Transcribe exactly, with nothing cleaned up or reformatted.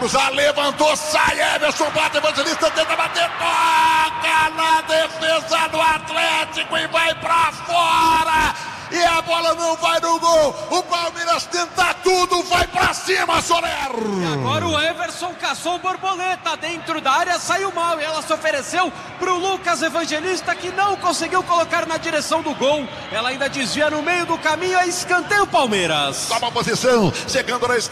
cruzar, levantou, sai, Everson bate, Evangelista tenta bater, toca na defesa do Atlético e vai pra fora. E a bola não vai no gol. O Palmeiras tenta tudo, vai pra cima, Soler. E agora o Everson caçou borboleta dentro da área, saiu mal e ela se ofereceu pro Lucas Evangelista, que não conseguiu colocar na direção do gol. Ela ainda desvia no meio do caminho, é escanteio Palmeiras. Toma posição, chegando na esquerda.